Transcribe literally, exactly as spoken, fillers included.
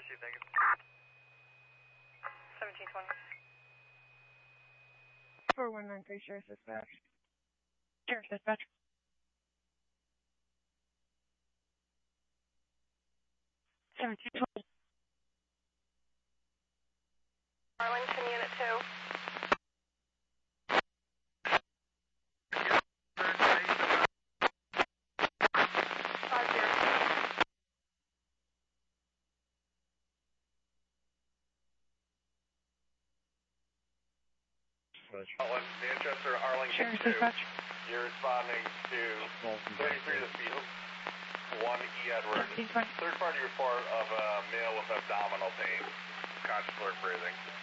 received, thank you. seventeen twenty. four one nine three, Sheriff Dispatch. Sheriff Dispatch. seventeen twenty. Arlington, Unit two. Five zero. Manchester, Arlington Sheriff two. Dispatch. You're responding to thirty-three The Field, one E. Edward. seventeen twenty. Third party report of a male with abdominal pain, conscious alert breathing.